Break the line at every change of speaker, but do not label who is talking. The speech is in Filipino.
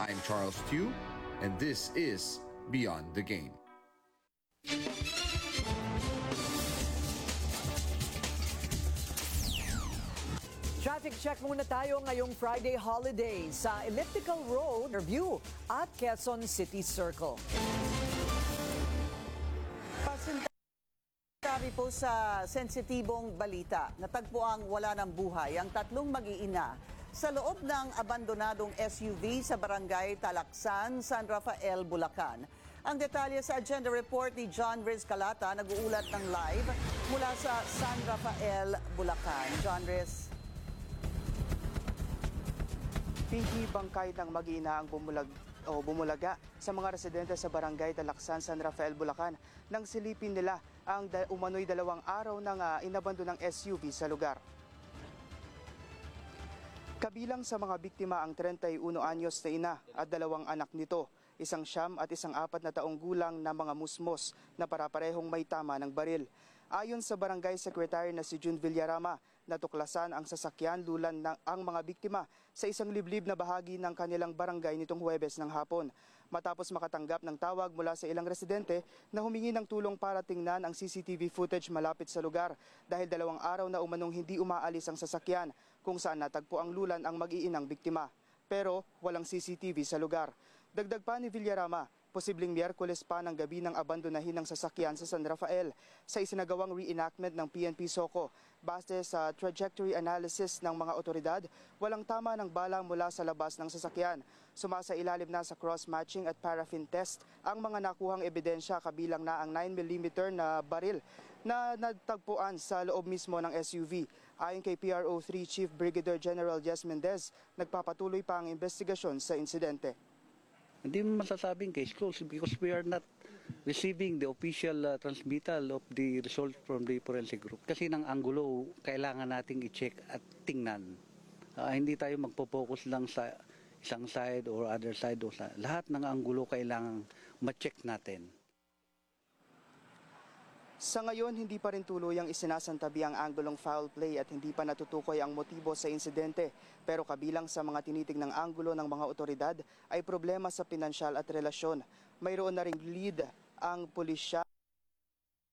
I'm Charles Tew, and this is Beyond the Game.
Traffic check muna tayo ngayong Friday holiday sa Elliptical Road, Review at Quezon City Circle.
Sabi po sa sensitibong balita, natagpuang wala ng buhay ang tatlong mag-iina sa loob ng abandonadong SUV sa barangay Talaksan, San Rafael, Bulacan. Ang detalye sa agenda report ni John Riz Calata, nag-uulat ng live mula sa San Rafael, Bulacan. John Riz.
Hindi bangkay ng mag-iina ang bumulaga sa mga residente sa barangay Talaksan, San Rafael, Bulacan nang silipin nila ang umano'y 2 araw ng inabandonang SUV sa lugar. Kabilang sa mga biktima ang 31 anyos na ina at 2 anak nito, isang 9 at isang 4 na taong gulang na mga musmos na para-parehong may tama ng baril. Ayon sa barangay secretary na si June Villarama, natuklasan ang sasakyan lulan ang mga biktima sa isang liblib na bahagi ng kanilang barangay nitong Huwebes ng hapon. Matapos makatanggap ng tawag mula sa ilang residente na humingi ng tulong para tingnan ang CCTV footage malapit sa lugar dahil 2 araw na umanong hindi umaalis ang sasakyan kung saan natagpo ang lulan ang mag-iinang biktima. Pero walang CCTV sa lugar. Dagdag pa ni Villarama, posibleng Miyerkules pa ng gabi ng abandonahin ng sasakyan sa San Rafael sa isinagawang reenactment ng PNP SOCO. Base sa trajectory analysis ng mga otoridad, walang tama ng bala mula sa labas ng sasakyan. Sumasailalim na sa cross-matching at paraffin test ang mga nakuhang ebidensya, kabilang na ang 9mm na baril na natagpuan sa loob mismo ng SUV. Ayon kay PRO3 Chief Brigadier General Jess Mendez, nagpapatuloy pa ang investigasyon sa insidente.
Hindi masasabing case closed because we are not receiving the official transmittal of the result from the forensic group. Kasi ng anggulo, kailangan nating i-check at tingnan. Hindi tayo magpo-focus lang sa isang side or other side. O sa lahat ng anggulo kailangan ma-check natin.
Sa ngayon, hindi pa rin tuluyang isinasantabi ang anggulong foul play at hindi pa natutukoy ang motibo sa insidente. Pero kabilang sa mga tinitignang anggulo ng mga otoridad ay problema sa pinansyal at relasyon. Mayroon na ring lead ang pulisya